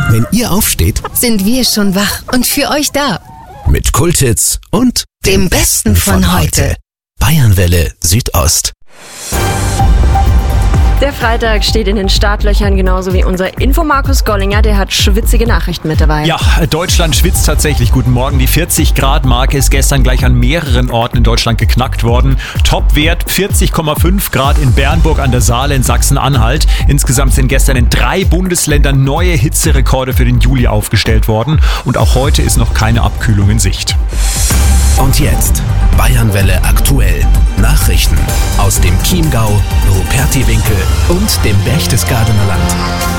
Wenn ihr aufsteht, sind wir schon wach und für euch da. Mit Kulthits und dem Besten von heute. Bayernwelle Südost. Der Freitag steht in den Startlöchern, genauso wie unser Info-Markus Gollinger, der hat schwitzige Nachrichten mit dabei. Ja, Deutschland schwitzt tatsächlich. Guten Morgen. Die 40-Grad-Marke ist gestern gleich an mehreren Orten in Deutschland geknackt worden. Topwert 40,5 Grad in Bernburg an der Saale in Sachsen-Anhalt. Insgesamt sind gestern in 3 Bundesländern neue Hitzerekorde für den Juli aufgestellt worden. Und auch heute ist noch keine Abkühlung in Sicht. Und jetzt Bayernwelle aktuell. Nachrichten aus dem Chiemgau, Rupertiwinkel und dem Berchtesgadener Land.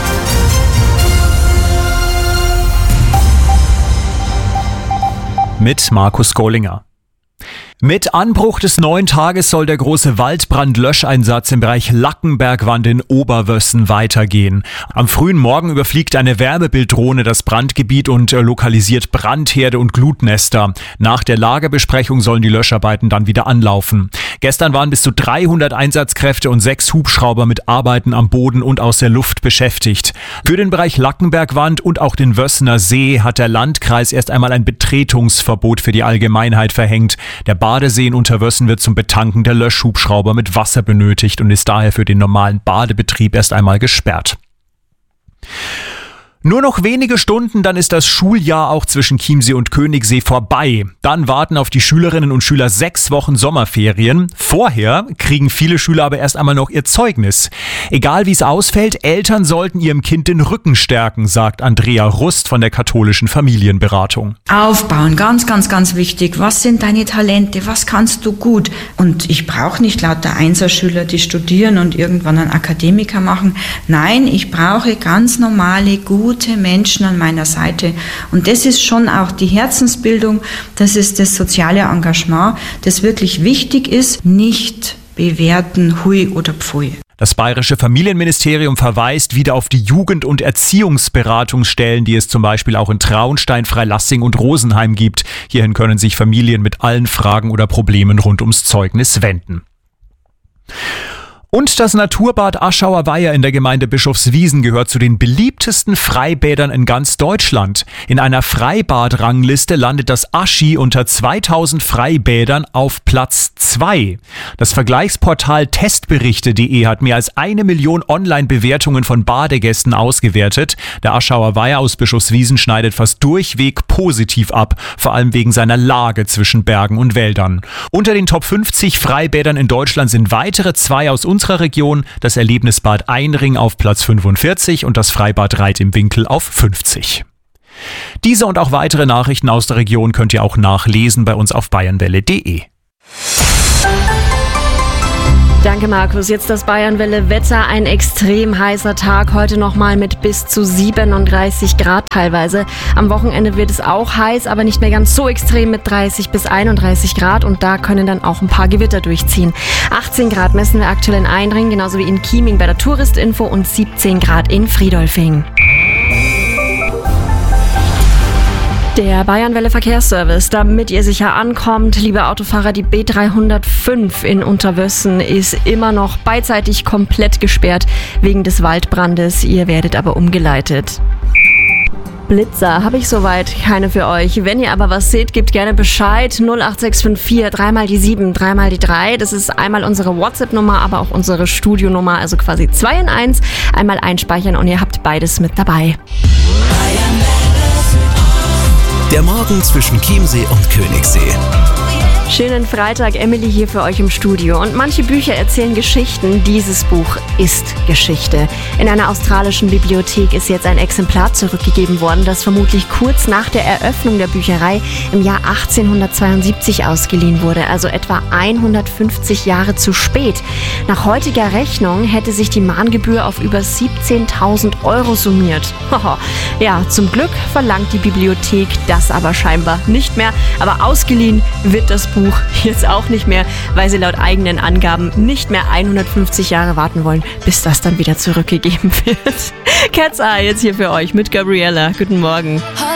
Mit Markus Gollinger. Mit Anbruch des neuen Tages soll der große Waldbrand-Löscheinsatz im Bereich Lackenbergwand in Oberwössen weitergehen. Am frühen Morgen überfliegt eine Wärmebilddrohne das Brandgebiet und lokalisiert Brandherde und Glutnester. Nach der Lagebesprechung sollen die Löscharbeiten dann wieder anlaufen. Gestern waren bis zu 300 Einsatzkräfte und 6 Hubschrauber mit Arbeiten am Boden und aus der Luft beschäftigt. Für den Bereich Lackenbergwand und auch den Wössener See hat der Landkreis erst einmal ein Betretungsverbot für die Allgemeinheit verhängt. Der Badesee in Unterwössen wird zum Betanken der Löschhubschrauber mit Wasser benötigt und ist daher für den normalen Badebetrieb erst einmal gesperrt. Nur noch wenige Stunden, dann ist das Schuljahr auch zwischen Chiemsee und Königssee vorbei. Dann warten auf die Schülerinnen und Schüler 6 Wochen Sommerferien. Vorher kriegen viele Schüler aber erst einmal noch ihr Zeugnis. Egal wie es ausfällt, Eltern sollten ihrem Kind den Rücken stärken, sagt Andrea Rust von der katholischen Familienberatung. Aufbauen, ganz, ganz, ganz wichtig. Was sind deine Talente? Was kannst du gut? Und ich brauche nicht lauter Einserschüler, die studieren und irgendwann einen Akademiker machen. Nein, ich brauche ganz normale, gute Menschen an meiner Seite. Und das ist schon auch die Herzensbildung, das ist das soziale Engagement, das wirklich wichtig ist, nicht bewerten, hui oder pfui. Das bayerische Familienministerium verweist wieder auf die Jugend- und Erziehungsberatungsstellen, die es zum Beispiel auch in Traunstein, Freilassing und Rosenheim gibt. Hierhin können sich Familien mit allen Fragen oder Problemen rund ums Zeugnis wenden. Und das Naturbad Aschauer Weiher in der Gemeinde Bischofswiesen gehört zu den beliebtesten Freibädern in ganz Deutschland. In einer Freibad-Rangliste landet das Aschi unter 2000 Freibädern auf Platz 2. Das Vergleichsportal testberichte.de hat mehr als 1 Million Online-Bewertungen von Badegästen ausgewertet. Der Aschauer Weiher aus Bischofswiesen schneidet fast durchweg positiv ab, vor allem wegen seiner Lage zwischen Bergen und Wäldern. Unter den Top 50 Freibädern in Deutschland sind weitere 2 aus unserer Region, das Erlebnisbad Einring auf Platz 45 und das Freibad Reit im Winkel auf 50. Diese und auch weitere Nachrichten aus der Region könnt ihr auch nachlesen bei uns auf bayernwelle.de. Danke, Markus. Jetzt das Bayernwelle-Wetter. Ein extrem heißer Tag. Heute nochmal mit bis zu 37 Grad teilweise. Am Wochenende wird es auch heiß, aber nicht mehr ganz so extrem mit 30 bis 31 Grad. Und da können dann auch ein paar Gewitter durchziehen. 18 Grad messen wir aktuell in Einring, genauso wie in Chieming bei der Touristinfo und 17 Grad in Friedolfing. Der Bayernwelle Verkehrsservice, damit ihr sicher ankommt, liebe Autofahrer, die B305 in Unterwössen ist immer noch beidseitig komplett gesperrt wegen des Waldbrandes. Ihr werdet aber umgeleitet. Blitzer habe ich soweit keine für euch. Wenn ihr aber was seht, gebt gerne Bescheid. 08654 3 mal die 7, 3 mal die 3. Das ist einmal unsere WhatsApp-Nummer, aber auch unsere Studionummer, also quasi 2 in 1. Einmal einspeichern und ihr habt beides mit dabei. Der Morgen zwischen Chiemsee und Königssee. Schönen Freitag, Emily hier für euch im Studio. Und manche Bücher erzählen Geschichten. Dieses Buch ist Geschichte. In einer australischen Bibliothek ist jetzt ein Exemplar zurückgegeben worden, das vermutlich kurz nach der Eröffnung der Bücherei im Jahr 1872 ausgeliehen wurde, also etwa 150 Jahre zu spät. Nach heutiger Rechnung hätte sich die Mahngebühr auf über 17.000 € summiert. Ja, zum Glück verlangt die Bibliothek das aber scheinbar nicht mehr. Aber ausgeliehen wird das Buch jetzt auch nicht mehr, weil sie laut eigenen Angaben nicht mehr 150 Jahre warten wollen, bis das dann wieder zurückgegeben wird. Cat's Eye jetzt hier für euch mit Gabriella. Guten Morgen.